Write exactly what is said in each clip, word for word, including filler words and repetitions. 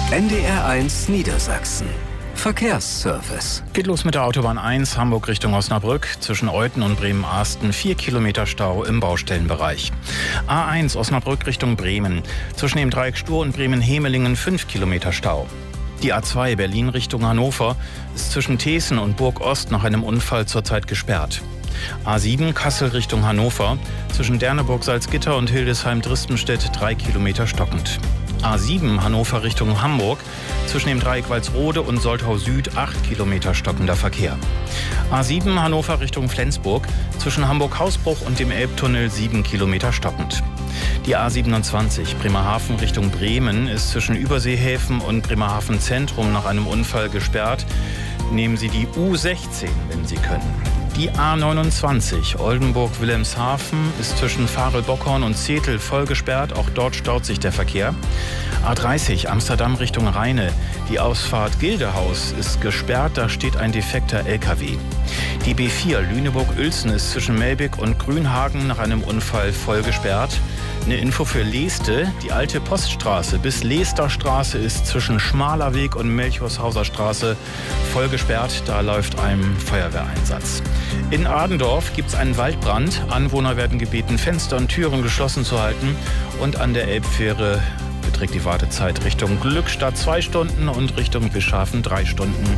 N D R eins Niedersachsen. Verkehrsservice. Geht los mit der Autobahn eins, Hamburg Richtung Osnabrück. Zwischen Euthen und Bremen-Arsten vier Kilometer Stau im Baustellenbereich. A eins Osnabrück Richtung Bremen. Zwischen dem Dreieck Stur und Bremen-Hemelingen fünf Kilometer Stau. Die A zwei Berlin Richtung Hannover ist zwischen Thesen und Burg-Ost nach einem Unfall zurzeit gesperrt. A sieben Kassel Richtung Hannover. Zwischen Derneburg-Salzgitter und Hildesheim-Dristenstedt drei Kilometer stockend. A sieben Hannover Richtung Hamburg. Zwischen dem Dreieck Walsrode und Soltau Süd acht Kilometer stockender Verkehr. A sieben Hannover Richtung Flensburg. Zwischen Hamburg-Hausbruch und dem Elbtunnel sieben Kilometer stockend. Die A siebenundzwanzig Bremerhaven Richtung Bremen ist zwischen Überseehäfen und Bremerhaven Zentrum nach einem Unfall gesperrt. Nehmen Sie die U sechzehn, wenn Sie können. Die A neunundzwanzig Oldenburg-Wilhelmshaven ist zwischen Farel-Bockhorn und Zetel voll gesperrt. Auch dort staut sich der Verkehr. A dreißig Amsterdam Richtung Rheine. Die Ausfahrt Gildehaus ist gesperrt. Da steht ein defekter L K W. Die B vier Lüneburg-Uelzen ist zwischen Melbig und Grünhagen nach einem Unfall voll gesperrt. Eine Info für Leeste. Die alte Poststraße bis Leesterstraße ist zwischen Schmalerweg und Melchorshauser Straße voll gesperrt. Da läuft ein Feuerwehreinsatz. In Adendorf gibt es einen Waldbrand. Anwohner werden gebeten, Fenster und Türen geschlossen zu halten. Und an der Elbfähre beträgt die Wartezeit Richtung Glückstadt zwei Stunden und Richtung Wischhafen drei Stunden.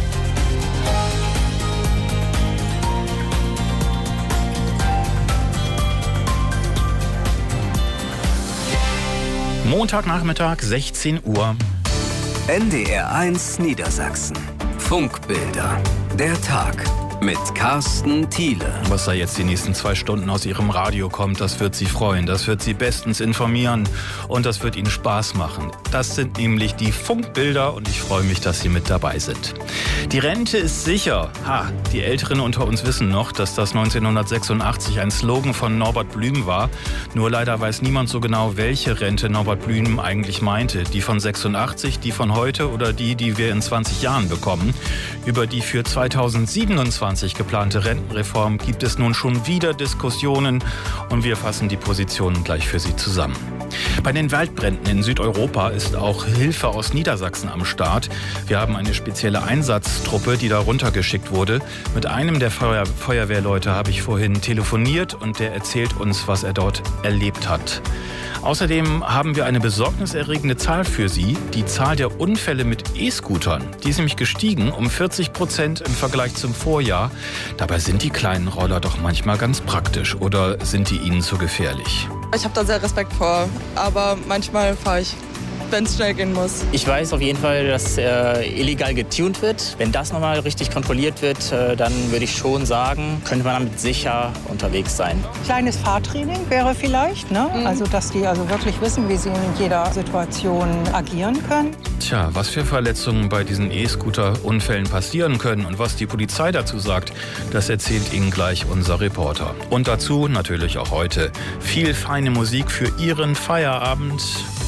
Montagnachmittag, sechzehn Uhr. N D R eins Niedersachsen. Funkbilder. Der Tag mit Carsten Thiele. Was da jetzt die nächsten zwei Stunden aus Ihrem Radio kommt, das wird Sie freuen. Das wird Sie bestens informieren und das wird Ihnen Spaß machen. Das sind nämlich die Funkbilder und ich freue mich, dass Sie mit dabei sind. Die Rente ist sicher. Ha, die Älteren unter uns wissen noch, dass das neunzehnhundertsechsundachtzig ein Slogan von Norbert Blüm war. Nur leider weiß niemand so genau, welche Rente Norbert Blüm eigentlich meinte. Die von sechsundachtzig, die von heute oder die, die wir in zwanzig Jahren bekommen. Über die für zweitausendsiebenundzwanzig geplante Rentenreform gibt es nun schon wieder Diskussionen und wir fassen die Positionen gleich für Sie zusammen. Bei den Waldbränden in Südeuropa ist auch Hilfe aus Niedersachsen am Start. Wir haben eine spezielle Einsatztruppe, die da runtergeschickt wurde. Mit einem der Feuer- Feuerwehrleute habe ich vorhin telefoniert und der erzählt uns, was er dort erlebt hat. Außerdem haben wir eine besorgniserregende Zahl für Sie. Die Zahl der Unfälle mit E-Scootern. Die ist nämlich gestiegen um vierzig Prozent im Vergleich zum Vorjahr. Dabei sind die kleinen Roller doch manchmal ganz praktisch. Oder sind die Ihnen zu gefährlich? Ich habe da sehr Respekt vor, aber manchmal fahre ich, wenn es schnell gehen muss. Ich weiß auf jeden Fall, dass äh, illegal getunt wird. Wenn das nochmal richtig kontrolliert wird, äh, dann würde ich schon sagen, könnte man damit sicher unterwegs sein. Kleines Fahrtraining wäre vielleicht, ne? Mhm. Also dass die also wirklich wissen, wie sie in jeder Situation agieren können. Tja, was für Verletzungen bei diesen E-Scooter-Unfällen passieren können und was die Polizei dazu sagt, das erzählt Ihnen gleich unser Reporter. Und dazu natürlich auch heute viel feine Musik für Ihren Feierabend.